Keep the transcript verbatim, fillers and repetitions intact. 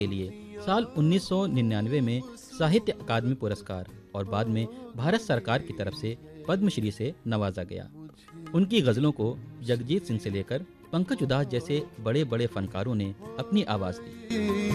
के लिए साल उन्नीस सौ निन्यानवे में साहित्य अकादमी पुरस्कार और बाद में भारत सरकार की तरफ से पद्मश्री से नवाजा गया। उनकी गज़लों को जगजीत सिंह से लेकर पंकज उधास जैसे बड़े बड़े फनकारों ने अपनी आवाज़ दी।